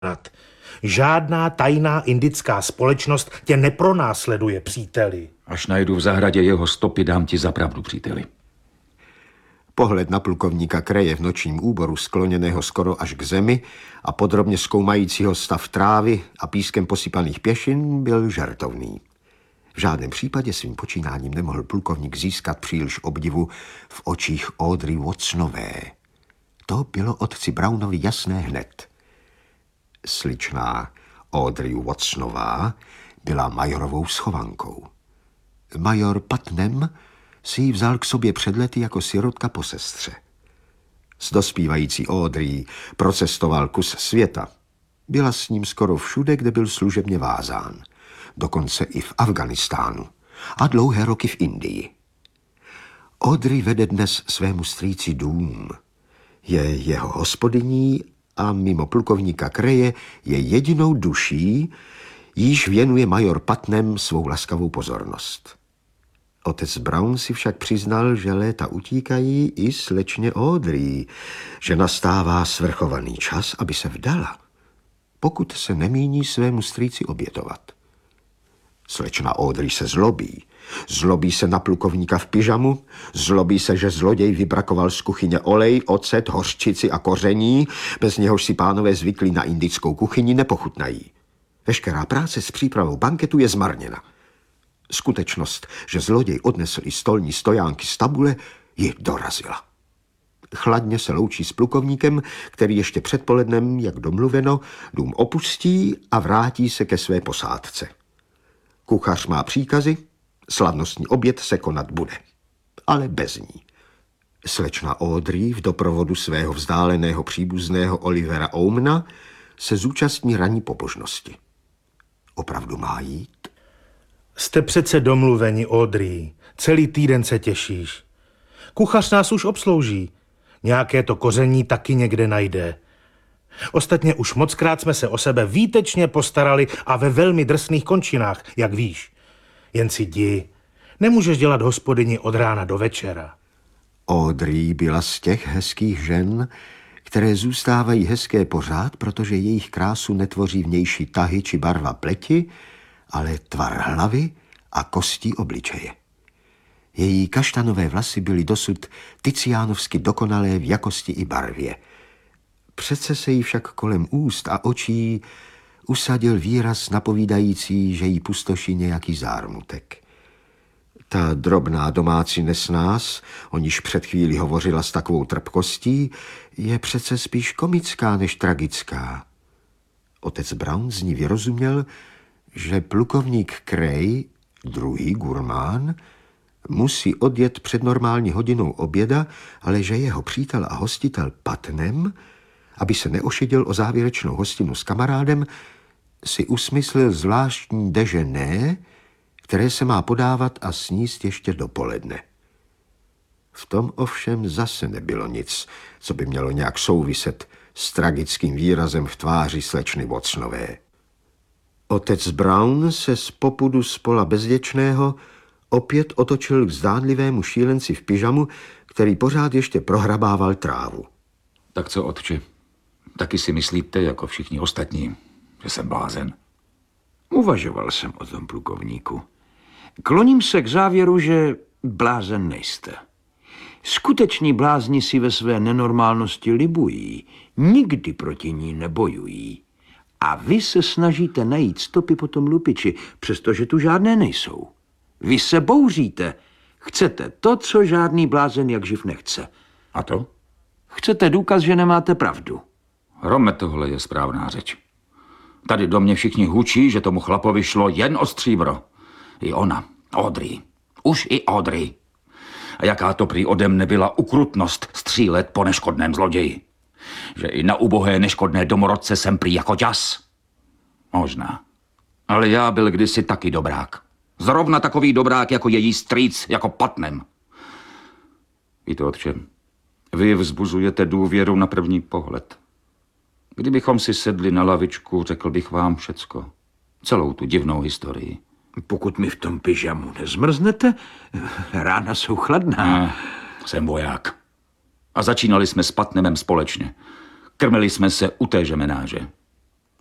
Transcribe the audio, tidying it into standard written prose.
Žádná tajná indická společnost tě nepronásleduje, příteli. Až najdu v zahradě jeho stopy, dám ti za pravdu, příteli. Pohled na plukovníka Kraye v nočním úboru, skloněného skoro až k zemi a podrobně zkoumajícího stav trávy a pískem posypaných pěšin, byl žertovný. V žádném případě svým počínáním nemohl plukovník získat příliš obdivu v očích Audrey Watsonové. To bylo otci Brownovi jasné hned. Sličná Audrey Watsonová byla majorovou schovankou. Major Putnam si ji vzal k sobě před lety jako sirotka po sestře. S dospívající Audrey procestoval kus světa. Byla s ním skoro všude, kde byl služebně vázán. Dokonce i v Afghánistánu a dlouhé roky v Indii. Audrey vede dnes svému strýci dům. Je jeho hospodyní a mimo plukovníka Kraye je jedinou duší, jíž věnuje major Putnam svou laskavou pozornost. Otec Brown si však přiznal, že léta utíkají i slečně Audrey, že nastává svrchovaný čas, aby se vdala, pokud se nemíní svému strýci obětovat. Slečna Audrey se zlobí. Zlobí se na plukovníka v pyžamu, zlobí se, že zloděj vybrakoval z kuchyně olej, ocet, hořčici a koření, bez něhož si pánové zvyklí na indickou kuchyni nepochutnají. Veškerá práce s přípravou banketu je zmarněna. Skutečnost, že zloděj odnesl i stolní stojánky z tabule, ji dorazila. Chladně se loučí s plukovníkem, který ještě předpolednem, jak domluveno, dům opustí a vrátí se ke své posádce. Kuchař má příkazy, slavnostní oběd se konat bude, ale bez ní. Slečna Audrey v doprovodu svého vzdáleného příbuzného Olivera Omna se zúčastní ranní pobožnosti. Opravdu má jít? Jste přece domluveni, Audrey. Celý týden se těšíš. Kuchař nás už obslouží. Nějaké to koření taky někde najde. Ostatně už mockrát jsme se o sebe výtečně postarali a ve velmi drsných končinách, jak víš. Jen si jdi. Nemůžeš dělat hospodyni od rána do večera. Audrey byla z těch hezkých žen, které zůstávají hezké pořád, protože jejich krásu netvoří vnější tahy či barva pleti, ale tvar hlavy a kostí obličeje. Její kaštanové vlasy byly dosud tiziánovsky dokonalé v jakosti i barvě. Přece se jí však kolem úst a očí usadil výraz napovídající, že jí pustoší nějaký zármutek. Ta drobná domácí nesnás, o níž před chvílí hovořila s takovou trpkostí, je přece spíš komická než tragická. Otec Brown z ní vyrozuměl, že plukovník Kraye, druhý gurmán, musí odjet před normální hodinou oběda, ale že jeho přítel a hostitel Putnam, aby se neošidil o závěrečnou hostinu s kamarádem, si usmyslil zvláštní déjeuner, které se má podávat a sníst ještě dopoledne. V tom ovšem zase nebylo nic, co by mělo nějak souviset s tragickým výrazem v tváři slečny Watsonové. Otec Brown se z popudu spola bezděčného opět otočil k zdánlivému šílenci v pyžamu, který pořád ještě prohrabával trávu. Tak co, otče? Taky si myslíte, jako všichni ostatní, že jsem blázen? Uvažoval jsem o tom, plukovníku. Kloním se k závěru, že blázen nejste. Skuteční blázni si ve své nenormálnosti libují, nikdy proti ní nebojují. A vy se snažíte najít stopy po tom lupiči, přestože tu žádné nejsou. Vy se bouříte. Chcete to, co žádný blázen jak živ nechce. A to? Chcete důkaz, že nemáte pravdu. Rome, tohle je správná řeč. Tady do mě všichni hučí, že tomu chlapovi šlo jen o stříbro. I ona, Audrey. Už i Audrey. A jaká to prý ode mne byla ukrutnost střílet po neškodném zloději. Že i na ubohé neškodné domorodce jsem prý jako ďas. Možná. Ale já byl kdysi taky dobrák. Zrovna takový dobrák jako její strýc, jako Putnam. Víte, otče, vy vzbuzujete důvěru na první pohled. Kdybychom si sedli na lavičku, řekl bych vám všecko. Celou tu divnou historii. Pokud mi v tom pyžamu nezmrznete, rána jsou chladná. Jsem voják. A začínali jsme s Putnamem společně. Krmili jsme se u téže menáže.